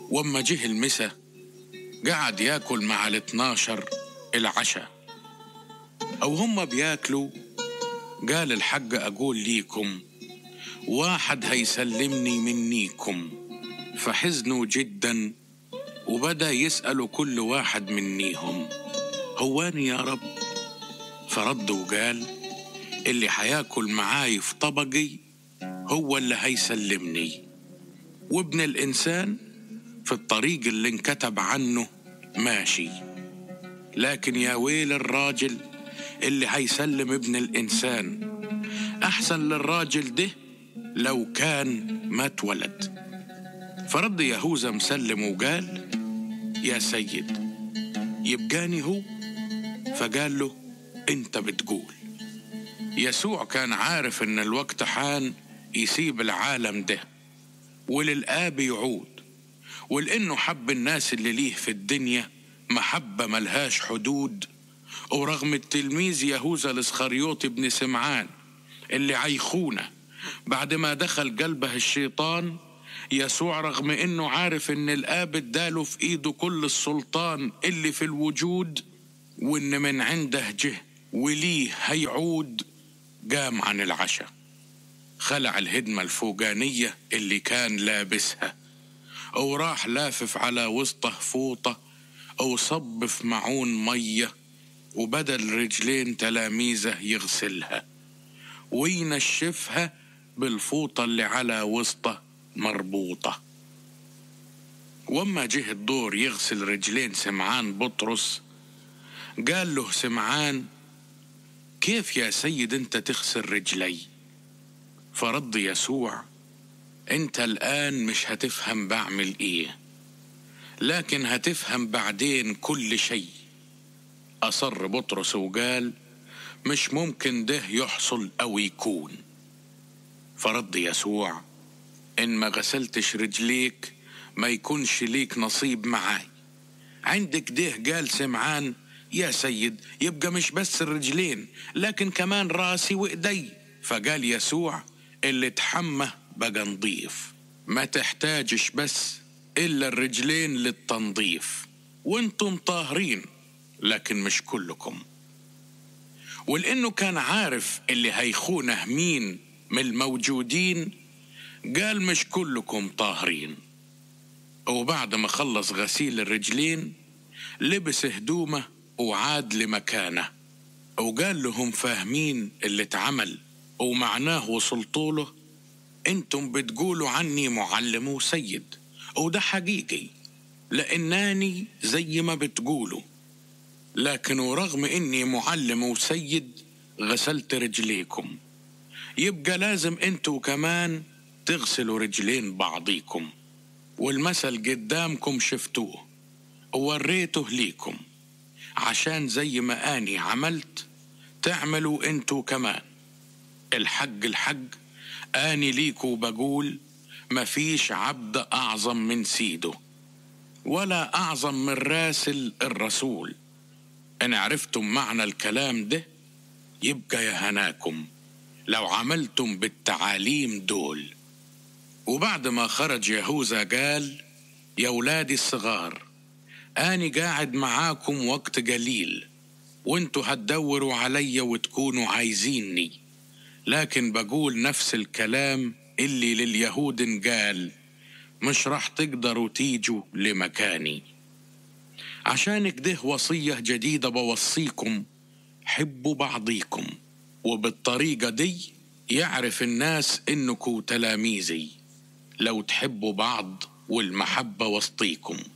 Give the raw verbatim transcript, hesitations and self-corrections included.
وأما جه المسا قعد ياكل مع الاتناشر العشاء، أو هم بياكلوا قال الحق أقول ليكم واحد هيسلمني منيكم، فحزنوا جدا وبدأ يسألوا كل واحد منيهم هواني يا رب؟ فرد وقال اللي هياكل معاي في طبقي هو اللي هيسلمني، وابن الإنسان في الطريق اللي انكتب عنه ماشي، لكن يا ويل الراجل اللي هيسلم ابن الإنسان، أحسن للراجل ده لو كان ما اتولد. فرد يهوذا مسلم وقال يا سيد يبقاني هو؟ فقال له انت بتقول. يسوع كان عارف ان الوقت حان يسيب العالم ده وللآب يعود، ولأنه حب الناس اللي ليه في الدنيا محبة ملهاش حدود، ورغم التلميذ يهوذا الإسخريوطي بن سمعان اللي عيخونه بعد ما دخل قلبه الشيطان، يسوع رغم انه عارف ان الآب اداله في ايده كل السلطان اللي في الوجود، وان من عنده جه وليه هيعود، قام عن العشاء، خلع الهدمة الفوقانية اللي كان لابسها، او راح لافف على وسطه فوطة او صب في معون مية، وبدل رجلين تلاميذه يغسلها وينشفها بالفوطة اللي على وسطه مربوطة. وما جه الدور يغسل رجلين سمعان بطرس، قال له سمعان كيف يا سيد انت تغسل رجلي؟ فرد يسوع انت الآن مش هتفهم بعمل ايه، لكن هتفهم بعدين كل شيء. أصر بطرس وقال مش ممكن ده يحصل أو يكون. فرد يسوع إن ما غسلتش رجليك ما يكونش ليك نصيب معاي. عندك ده قال سمعان يا سيد يبقى مش بس الرجلين لكن كمان راسي وإيدي. فقال يسوع اللي تحمه بقى نضيف، ما تحتاجش بس إلا الرجلين للتنظيف، وانتم طاهرين لكن مش كلكم. ولأنه كان عارف اللي هيخونه مين من الموجودين قال مش كلكم طاهرين. وبعد ما خلص غسيل الرجلين لبس هدومه وعاد لمكانه، وقال لهم فاهمين اللي اتعمل ومعناه وصلتوله؟ انتم بتقولوا عني معلم وسيد، وده حقيقي لأنني زي ما بتقولوا، لكن ورغم اني معلم وسيد غسلت رجليكم، يبقى لازم انتوا كمان تغسلوا رجلين بعضيكم. والمثل قدامكم شفتوه ووريته ليكم، عشان زي ما اني عملت تعملوا انتوا كمان. الحق الحق اني ليكوا بقول مفيش عبد اعظم من سيده، ولا اعظم من راسل الرسول. ان عرفتم معنى الكلام ده يبقى يا هناكم لو عملتم بالتعاليم دول. وبعد ما خرج يهوذا قال يا ولادي الصغار اني قاعد معاكم وقت قليل، وانتوا هتدوروا علي وتكونوا عايزيني، لكن بقول نفس الكلام اللي لليهود قال مش راح تقدروا تيجوا لمكاني. عشان كده وصية جديدة بوصيكم حبوا بعضيكم، وبالطريقة دي يعرف الناس انكم تلاميذي لو تحبوا بعض والمحبة وسطيكم.